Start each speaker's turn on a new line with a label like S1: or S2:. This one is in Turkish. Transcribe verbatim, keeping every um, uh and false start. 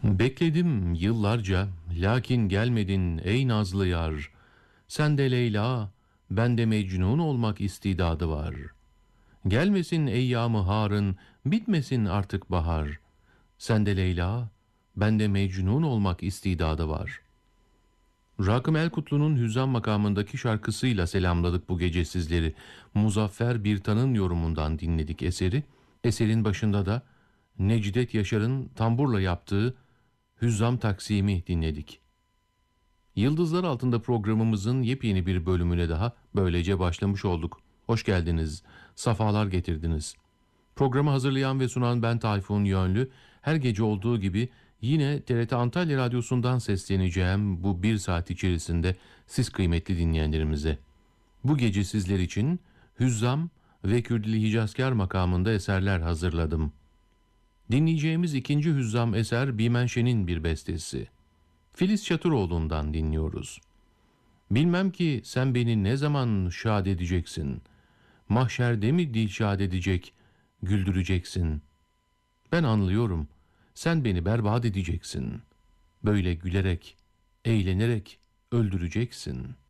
S1: Bekledim yıllarca, lakin gelmedin ey nazlı yar. Sende Leyla, bende Mecnun olmak istidadı var. Gelmesin eyyamı harın, bitmesin artık bahar. Sende Leyla, bende Mecnun olmak istidadı var. Rakım Elkutlu'nun Hüzzam makamındaki şarkısıyla selamladık bu gece sizleri. Muzaffer Birtan'ın yorumundan dinledik eseri. Eserin başında da Necdet Yaşar'ın tamburla yaptığı Hüzzam Taksim'i dinledik. Yıldızlar Altında programımızın yepyeni bir bölümüne daha böylece başlamış olduk. Hoş geldiniz, safalar getirdiniz. Programı hazırlayan ve sunan ben Tayfun Yönlü. Her gece olduğu gibi yine T R T Antalya Radyosu'ndan sesleneceğim bu bir saat içerisinde siz kıymetli dinleyenlerimize. Bu gece sizler için Hüzzam ve Kürdili Hicazkar makamında eserler hazırladım. Dinleyeceğimiz ikinci hüzzam eser Bimenşe'nin bir bestesi. Filiz Çatıroğlu'ndan dinliyoruz. Bilmem ki sen beni ne zaman şad edeceksin. Mahşerde mi dilşad edecek, güldüreceksin. Ben anlıyorum, sen beni berbat edeceksin. Böyle gülerek, eğlenerek öldüreceksin.''